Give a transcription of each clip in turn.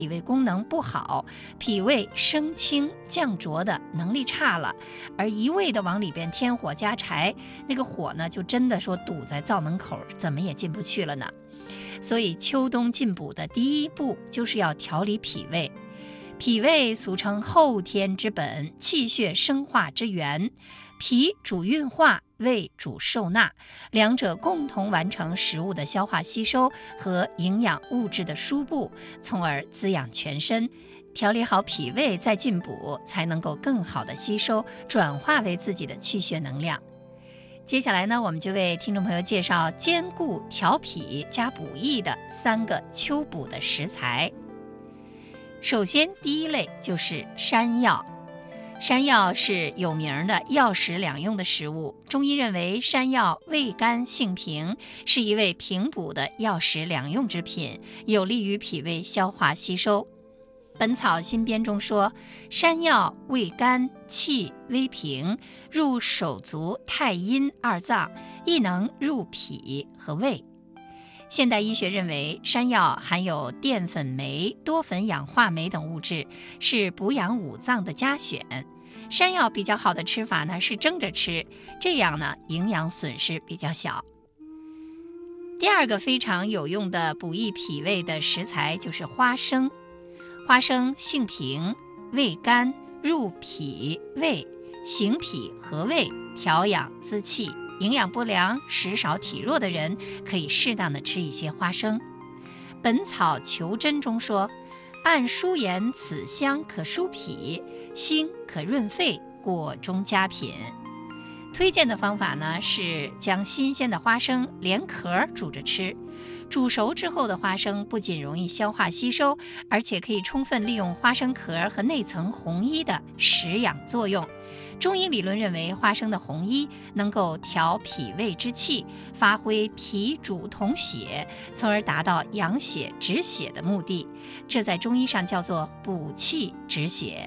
脾胃功能不好，脾胃升清降浊的能力差了，而一味的往里边添火加柴，那个火呢就真的说堵在灶门口，怎么也进不去了呢。所以秋冬进补的第一步就是要调理脾胃。脾胃俗称后天之本，气血生化之源。脾主运化，胃主受纳，两者共同完成食物的消化吸收和营养物质的输布，从而滋养全身。调理好脾胃再进补，才能够更好的吸收，转化为自己的气血能量。接下来呢，我们就为听众朋友介绍兼顾调脾加补益的3个秋补的食材。首先，第一类就是山药。山药是有名的药食两用的食物，中医认为山药味甘性平，是一味平补的药食两用之品，有利于脾胃消化吸收。本草新编中说，山药味甘，气微平，入手足太阴2脏，亦能入脾和胃。现代医学认为，山药含有淀粉酶、多酚氧化酶等物质，是补养五脏的佳选。山药比较好的吃法呢是蒸着吃，这样呢营养损失比较小。第二个非常有用的补益脾胃的食材就是花生。花生性平，味甘，入脾胃，行脾和胃，调养滋气。营养不良、食少体弱的人可以适当的吃一些花生。本草求真中说，按书言此香可疏脾，辛可润肺，果中佳品。推荐的方法呢是将新鲜的花生连壳煮着吃。煮熟之后的花生不仅容易消化吸收，而且可以充分利用花生壳和内层红衣的食养作用。中医理论认为，花生的红衣能够调脾胃之气，发挥脾主统血，从而达到养血止血的目的。这在中医上叫做补气止血。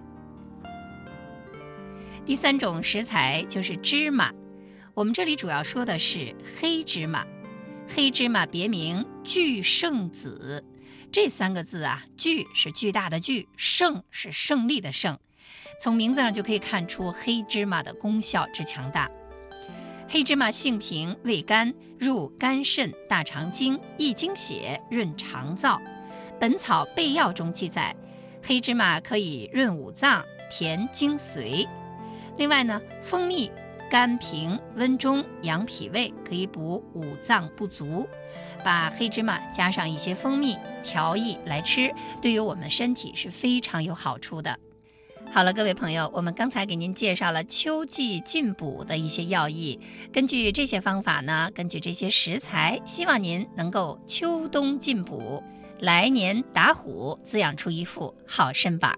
第3种食材就是芝麻。我们这里主要说的是黑芝麻。黑芝麻别名巨胜子，这3个字啊，巨是巨大的巨，胜是胜利的胜。从名字上就可以看出黑芝麻的功效之强大。黑芝麻性平，味甘，入肝肾、大肠经，益精血，润肠燥。本草备药中记载，黑芝麻可以润五脏，填精髓。另外呢，蜂蜜甘平温中，养脾胃，可以补五脏不足。把黑芝麻加上一些蜂蜜调益来吃，对于我们身体是非常有好处的。好了，各位朋友，我们刚才给您介绍了秋季进补的一些药益，根据这些方法呢，根据这些食材，希望您能够秋冬进补，来年打虎，滋养出一副好身板。